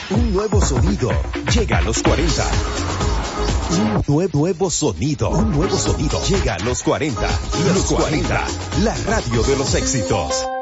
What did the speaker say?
Un nuevo sonido llega a los 40. Un nuevo sonido llega a los 40. Los 40, la radio de los éxitos.